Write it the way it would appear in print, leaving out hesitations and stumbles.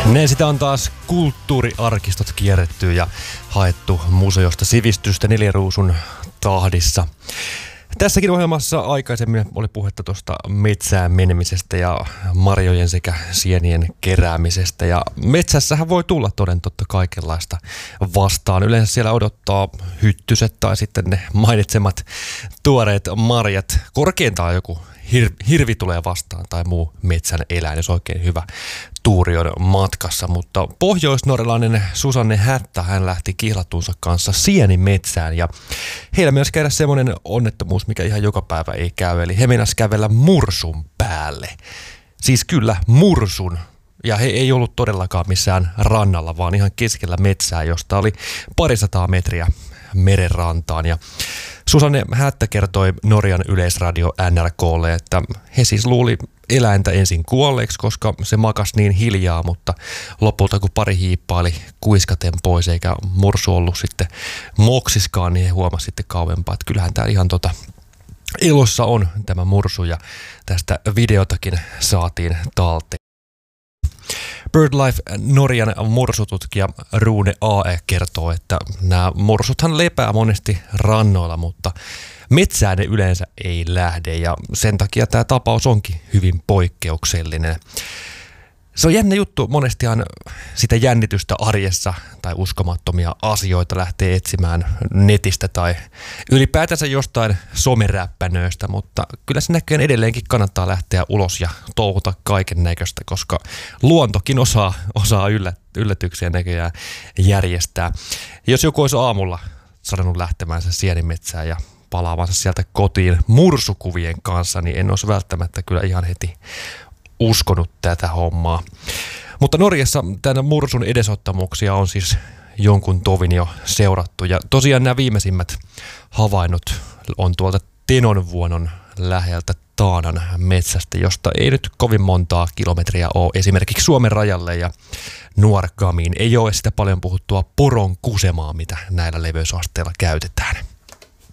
Ne sitä on taas kulttuuriarkistot kierretty ja haettu museosta sivistystä Neliruusun tahdissa. Tässäkin ohjelmassa aikaisemmin oli puhetta tuosta metsään menemisestä ja marjojen sekä sienien keräämisestä. Ja metsässähän voi tulla toden totta kaikenlaista vastaan. Yleensä siellä odottaa hyttyset tai sitten ne mainitsemat tuoreet marjat. Korkeintaan joku hirvi tulee vastaan tai muu metsän eläin, jos oikein hyvä tuuri on matkassa. Mutta pohjoisnorjalainen Susanne Hättä, hän lähti kihlattuunsa kanssa sienimetsään ja heillä myös käydä semmoinen onnettomuus, mikä ihan joka päivä ei käy. Eli he meinasi kävellä mursun päälle. Siis kyllä mursun. Ja he ei ollut todellakaan missään rannalla, vaan ihan keskellä metsää, josta oli 200 metriä merenrantaan. Ja Susanne Hättä kertoi Norjan yleisradio NRK:lle, että he siis luuli eläintä ensin kuolleeksi, koska se makasi niin hiljaa, mutta lopulta kun pari hiippaili kuiskaten pois eikä mursu ollut sitten moksiskaan, niin he huomasi sitten kauempaa, että kyllähän tämä ihan elossa on tämä mursu ja tästä videotakin saatiin talteen. BirdLife Norjan mursututkija Rune Ae kertoo, että nämä mursuthan lepää monesti rannoilla, mutta metsään ne yleensä ei lähde ja sen takia tämä tapaus onkin hyvin poikkeuksellinen. Se on jännä juttu, monestihan sitä jännitystä arjessa tai uskomattomia asioita lähtee etsimään netistä tai ylipäätänsä jostain someräppänöistä, mutta kyllä se näköjään edelleenkin kannattaa lähteä ulos ja touhuta kaiken näköistä, koska luontokin osaa yllätyksiä näköjään järjestää. Jos joku olisi aamulla sanonut lähtemänsä sienimetsään ja palaavansa sieltä kotiin mursukuvien kanssa, niin en olisi välttämättä kyllä ihan heti uskonut tätä hommaa. Mutta Norjassa tämän mursun edesottamuksia on siis jonkun tovin jo seurattu. Ja tosiaan nämä viimeisimmät havainnot on tuolta Tenonvuonon läheltä Taanan metsästä, josta ei nyt kovin montaa kilometriä ole esimerkiksi Suomen rajalle ja Nuorgamiin. Ei ole sitä paljon puhuttua poron kusemaa, mitä näillä leveysasteilla käytetään.